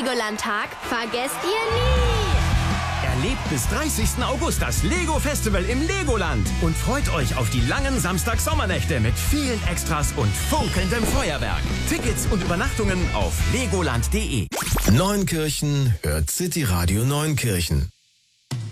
Legoland-Tag vergesst ihr nie. Erlebt bis 30. August das Lego Festival im Legoland und freut euch auf die langen Samstag-Sommernächte mit vielen Extras und funkelndem Feuerwerk. Tickets und Übernachtungen auf legoland.de. Neunkirchen hört City Radio Neunkirchen.